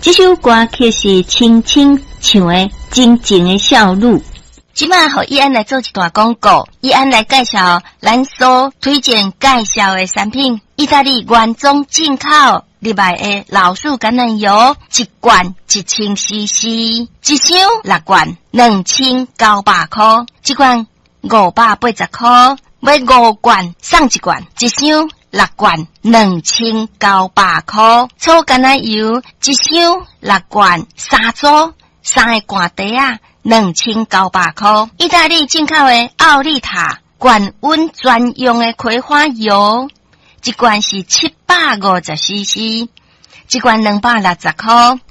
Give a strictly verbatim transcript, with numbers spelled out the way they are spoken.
这首歌却是轻轻唱的真情的笑露。 即摆互伊安来做一段广告，伊安来介绍咱所推荐介绍的产品，意大利原装进口入来的老树橄榄油，一罐一千 C C， 一箱六罐两千九百块，一罐五百八十块，买五罐送一罐，一箱六罐两千九百块，粗橄榄油一箱六罐三组三个罐底啊。两千九百块，意大利进口的奥利塔高温专用的葵花油，一罐是七百五十 C C， 一罐两百六十块。